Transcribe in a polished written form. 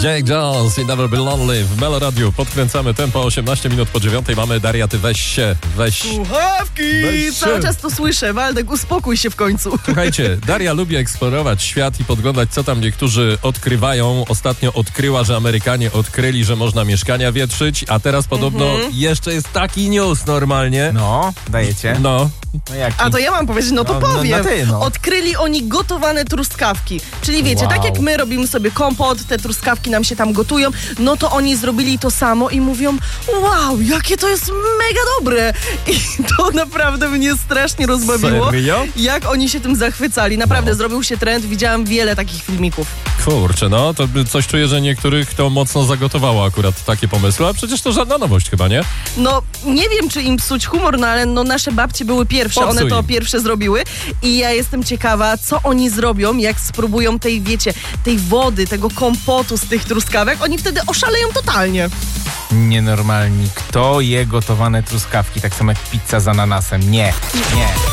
Jake Jones i Never Be Lonely w Melo Radiu. Podkręcamy tempo, 18 minut po 9. Mamy Daria, ty weź. Słuchawki! Cały czas to słyszę. Waldek, uspokój się w końcu. Słuchajcie, Daria lubi eksplorować świat i podglądać, co tam niektórzy odkrywają. Ostatnio odkryła, że Amerykanie odkryli, że można mieszkania wietrzyć, a teraz podobno jeszcze jest taki news normalnie. No, dajecie? No. No jaki? A to ja mam powiedzieć, no to powiem. No. Odkryli oni gotowane truskawki. Czyli wiecie, tak jak my robimy sobie kompot, te truskawki nam się tam gotują, no to oni zrobili to samo i mówią, wow, jakie to jest mega dobre. I to naprawdę mnie strasznie rozbawiło. Serio? Jak oni się tym zachwycali. Naprawdę zrobił się trend, widziałam wiele takich filmików. Kurczę, no to coś czuję, że niektórych to mocno zagotowało akurat takie pomysły, a przecież to żadna nowość chyba, nie? No, nie wiem, czy im psuć humor, no ale no, nasze babcie były pierwsze, Popsuj one to im. pierwsze zrobiły i ja jestem ciekawa, co oni zrobią, jak spróbują tej, wiecie, tej wody, tego kompotu z tych truskawek, oni wtedy oszaleją totalnie. Nienormalni. Kto je gotowane truskawki? Tak samo jak pizza z ananasem. Nie.